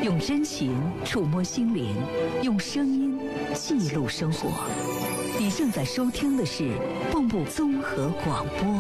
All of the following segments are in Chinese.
用真情触摸心灵，用声音记录生活。你正在收听的是蚌埠综合广播。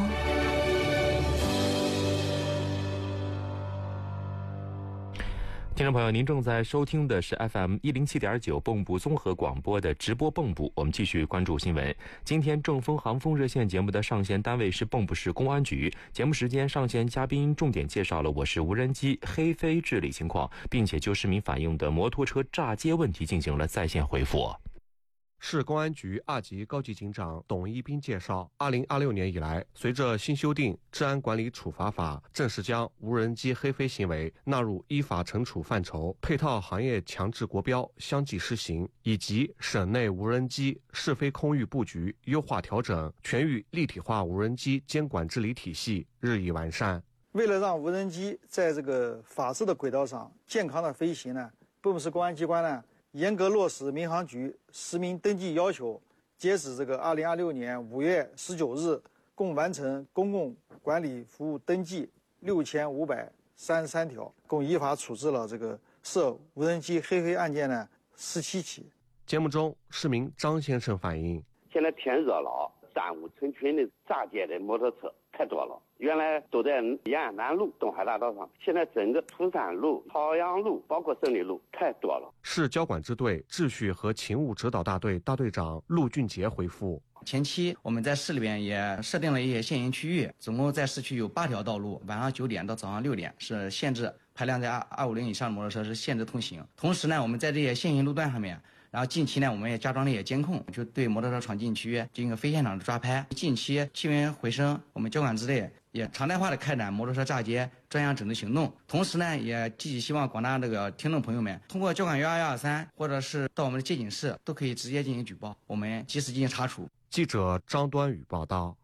听众朋友，您正在收听的是 FM107.9 蚌埠综合广播的直播蚌埠。我们继续关注新闻。今天正风航风热线节目的上线单位是蚌埠市公安局。节目时间上线嘉宾重点介绍了我市无人机黑飞治理情况，并且就市民反映的摩托车炸街问题进行了在线回复。 市公安局2级高级警长董一斌介绍，2026年以来，随着新修订《治安管理处罚法》，正式将无人机黑飞行为纳入依法惩处范畴，配套行业强制国标相继施行，以及省内无人机试飞空域布局优化调整，全域立体化无人机监管治理体系日益完善。 为了让无人机在这个法治的轨道上健康的飞行呢，蚌埠市公安机关呢严格落实民航局实名登记要求，截止这个2026年5月19日，共完成公共管理服务登记6533条，共依法处置了这个涉无人机黑飞案件呢17起。 节目中，市民张先生反映， 现在天热了，三五成群的炸街的摩托车太多了。原来都在延安南路、东海大道上，现在整个涂山路、朝阳路，包括胜利路，太多了。 市交管支队秩序和勤务指导大队大队长陆俊杰回复： 前期我们在市里边也设定了一些限行区域，总共在市区有8条道路，晚上9点到早上6点是限制排量在250以上的摩托车是限制通行。同时呢，我们在这些限行路段上面，然后近期呢，我们也加装了一些监控，就对摩托车闯禁区进行一个非现场的抓拍。近期气温回升，我们交管支队也常态化的开展摩托车炸街专项整治行动。同时呢，也积极希望广大这个听众朋友们通过交管12123或者是到我们的接警室都可以直接进行举报，我们及时进行查处。 记者张端宇报道。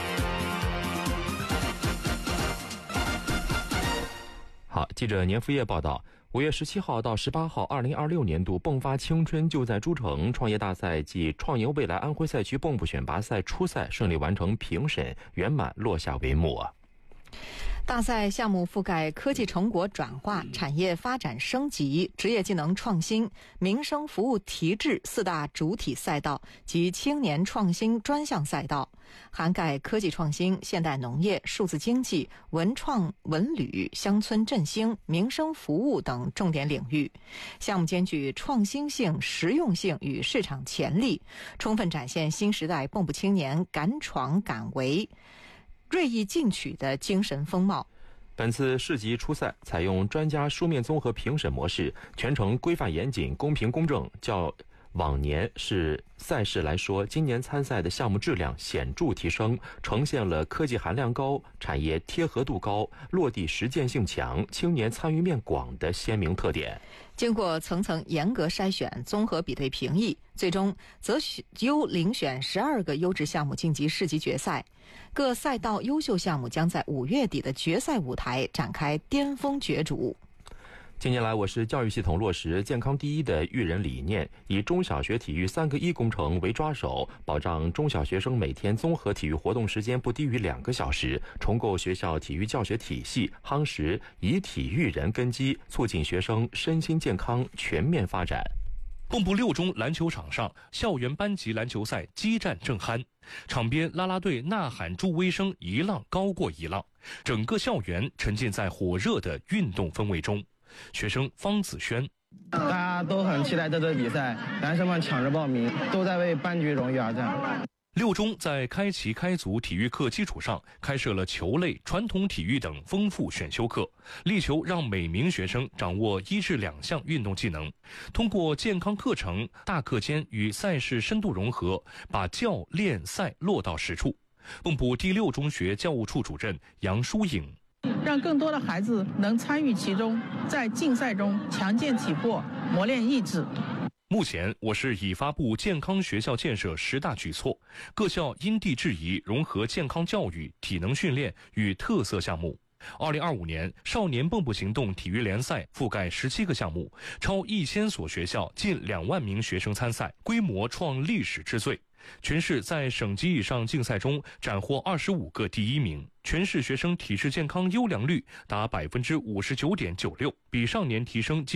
好，记者年复业报道，5月17号到18号，2026年度迸发青春就在诸城创业大赛暨创业未来安徽赛区蚌埠选拔赛初赛顺利完成评审，圆满落下帷幕。 大赛项目覆盖科技成果转化、产业发展升级、职业技能创新、民生服务提质4大主体赛道及青年创新专项赛道，涵盖科技创新、现代农业、数字经济、文创文旅、乡村振兴、民生服务等重点领域。项目兼具创新性、实用性与市场潜力，充分展现新时代蚌埠青年敢闯敢为、锐意进取的精神风貌。 本次市级初赛采用专家书面综合评审模式，全程规范严谨、公平公正，较往年赛事来说，今年参赛的项目质量显著提升，呈现了科技含量高、产业贴合度高、落地实践性强、青年参与面广的鲜明特点。 经过层层严格筛选、综合比对评议，最终择优遴选12个优质项目晋级市级决赛。各赛道优秀项目将在5月底的决赛舞台展开巅峰角逐。 近年来，我市教育系统落实健康第一的育人理念，以中小学体育3个1工程为抓手，保障中小学生每天综合体育活动时间不低于2个小时，重构学校体育教学体系，夯实以体育人根基，促进学生身心健康全面发展。 蚌埠6中篮球场上，校园班级篮球赛激战正酣，场边啦啦队呐喊助威声一浪高过一浪，整个校园沉浸在火热的运动氛围中。学生方子轩， 大家都很期待这次比赛，男生们抢着报名，都在为班级荣誉而战。 6中在开旗开足体育课基础上，开设了球类、传统体育等丰富选修课，力求让每名学生掌握1至2项运动技能。通过健康课程、大课间与赛事深度融合，把教练赛落到实处。蚌埠第6中学教务处主任杨淑颖， 让更多的孩子能参与其中，在竞赛中强健体魄，磨练意志。 目前，我市已发布健康学校建设10大举措，各校因地制宜融合健康教育、体能训练与特色项目。2025年少年蚌埠行动体育联赛覆盖17个项目，超1000所学校，近2万名学生参赛，规模创历史之最。全市在省级以上竞赛中斩获25个第1名，全市学生体质健康优良率达59.96%，比上年提升